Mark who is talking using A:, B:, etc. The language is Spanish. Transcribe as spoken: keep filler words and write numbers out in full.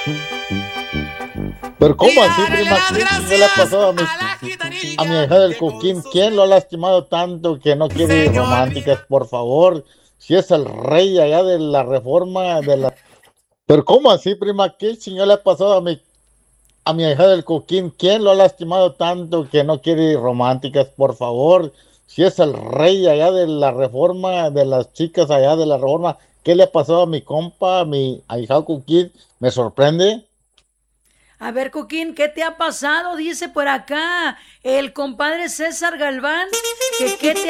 A: Pero ¿cómo así,
B: Dígale
A: prima?
B: las
A: ¿Qué chingo le ha
B: gracias
A: pasado a mi,
B: a la
A: a mi
B: gitanilla
A: hija del
B: que con
A: Coquín?
B: sus...
A: ¿Quién lo ha lastimado tanto que no quiere románticas?
B: Señorita.
A: Por favor, si es el rey allá de la reforma de la... Pero ¿cómo así, prima? ¿Qué chingo le ha pasado a mi, a mi hija del Coquín? ¿Quién lo ha lastimado tanto que no quiere románticas? Por favor, si es el rey allá de la reforma de las chicas allá de la reforma, ¿qué le ha pasado a mi compa, a mi ahijado Coquín? Me sorprende.
C: A ver, Coquín, ¿qué te ha pasado? Dice por acá el compadre César Galván que qué te